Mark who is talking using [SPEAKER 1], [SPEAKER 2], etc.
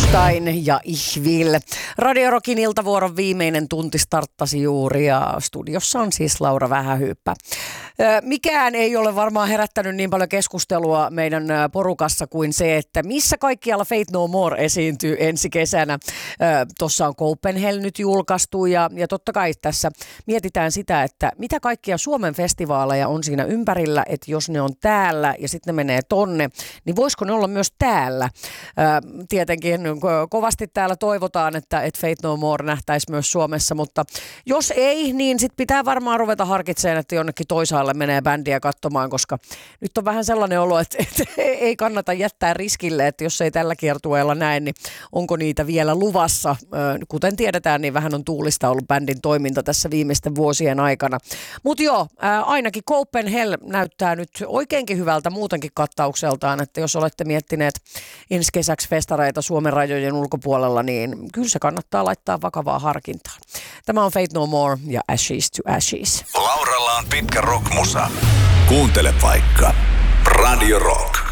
[SPEAKER 1] Rammstein ja Ich will. Radio Rockin iltavuoron viimeinen tunti starttasi juuri ja studiossa on siis Laura Vähähyyppä. Mikään ei ole varmaan herättänyt niin paljon keskustelua meidän porukassa kuin se, että missä kaikkialla Faith No More esiintyy ensi kesänä. Tuossa on Copenhagen nyt julkaistu ja totta kai tässä mietitään sitä, että mitä kaikkia Suomen festivaaleja on siinä ympärillä, että jos ne on täällä ja sitten ne menee tonne, niin voisiko ne olla myös täällä? Tietenkin kovasti täällä toivotaan, että Faith No More nähtäisi myös Suomessa, mutta jos ei, niin sitten pitää varmaan ruveta harkitsemaan, että jonnekin toisaalle menee bändiä katsomaan, koska nyt on vähän sellainen olo, että ei kannata jättää riskille, että jos ei tällä kiertueella näe, niin onko niitä vielä luvassa? Kuten tiedetään, niin vähän on tuulista ollut bändin toiminta tässä viimeisten vuosien aikana. Mutta joo, ainakin Copenhagen näyttää nyt oikeinkin hyvältä muutenkin kattaukseltaan, että jos olette miettineet ensi kesäksi festareita Suomen rajojen ulkopuolella, niin kyllä se kannattaa laittaa vakavaa harkintaa. Tämä on Faith No More ja Ashes to Ashes.
[SPEAKER 2] Lauralla on pitkä rockmusa. Kuuntele vaikka Radio Rock.